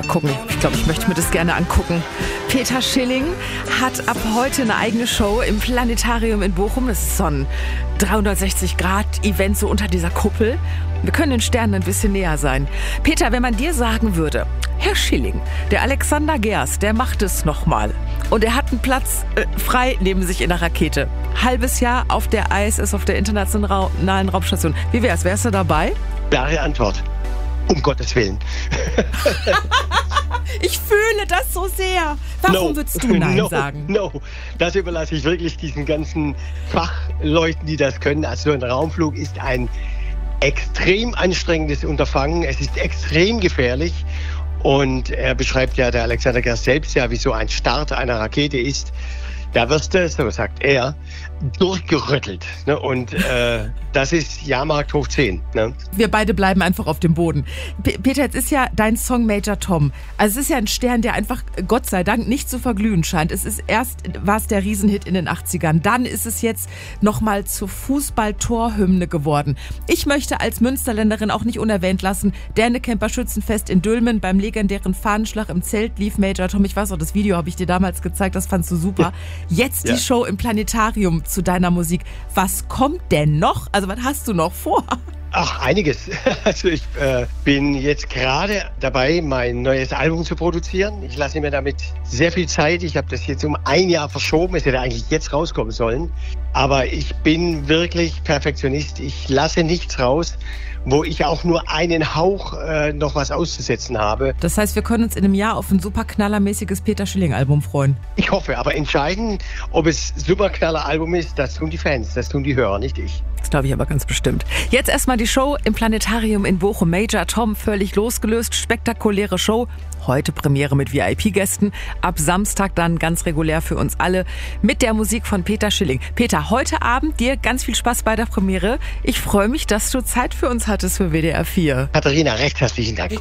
Mal gucken. Ich glaube, ich möchte mir das gerne angucken. Peter Schilling hat ab heute eine eigene Show im Planetarium in Bochum. Das ist so ein 360-Grad-Event so unter dieser Kuppel. Wir können den Sternen ein bisschen näher sein. Peter, wenn man dir sagen würde, Herr Schilling, der Alexander Gerst, der macht es nochmal. Und er hat einen Platz frei neben sich in der Rakete. Halbes Jahr auf der ISS, auf der Internationalen Raumstation. Wie wär's? Wärst du dabei? Klare Antwort. Um Gottes Willen. Ich fühle das so sehr. Warum würdest du Nein sagen? No, das überlasse ich wirklich diesen ganzen Fachleuten, die das können. Also so ein Raumflug ist ein extrem anstrengendes Unterfangen. Es ist extrem gefährlich. Und er beschreibt ja, der Alexander Gerst selbst ja, wie so ein Start einer Rakete ist. Da wirst du, so sagt er, durchgerüttelt. Ne? Und das ist Jahrmarkt hoch 10. Ne? Wir beide bleiben einfach auf dem Boden. Peter, jetzt ist ja dein Song Major Tom. Also es ist ja ein Stern, der einfach, Gott sei Dank, nicht zu verglühen scheint. War es der Riesenhit in den 80ern. Dann ist es jetzt nochmal zur Fußball-Torhymne geworden. Ich möchte als Münsterländerin auch nicht unerwähnt lassen, Dänekemper Schützenfest in Dülmen, beim legendären Fahnenschlag im Zelt lief Major Tom. Ich weiß auch, das Video habe ich dir damals gezeigt, das fandst du super. Ja. Jetzt die Show im Planetarium zu deiner Musik. Was kommt denn noch? Also was hast du noch vor? Ach, einiges. Also ich bin jetzt gerade dabei, mein neues Album zu produzieren. Ich lasse mir damit sehr viel Zeit. Ich habe das jetzt um ein Jahr verschoben. Es hätte eigentlich jetzt rauskommen sollen. Aber ich bin wirklich Perfektionist. Ich lasse nichts raus, wo ich auch nur einen Hauch noch was auszusetzen habe. Das heißt, wir können uns in einem Jahr auf ein super knallermäßiges Peter Schilling-Album freuen. Ich hoffe, aber entscheiden, ob es super Knaller-Album ist, das tun die Fans, das tun die Hörer, nicht ich. Das glaube ich aber ganz bestimmt. Jetzt erstmal die Show im Planetarium in Bochum. Major Tom, völlig losgelöst, spektakuläre Show. Heute Premiere mit VIP-Gästen. Ab Samstag dann ganz regulär für uns alle mit der Musik von Peter Schilling. Peter, heute Abend dir ganz viel Spaß bei der Premiere. Ich freue mich, dass du Zeit für uns hattest für WDR 4. Katharina, recht herzlichen Dank.